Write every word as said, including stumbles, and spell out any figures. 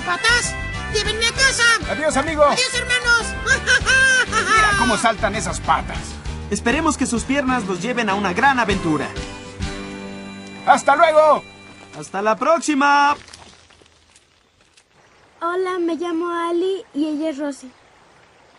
patas! ¡Llévenme a casa! ¡Adiós, amigo! ¡Adiós, hermanos! Mira cómo saltan esas patas. Esperemos que sus piernas los lleven a una gran aventura. ¡Hasta luego! ¡Hasta la próxima! Hola, me llamo Ali y ella es Rosy.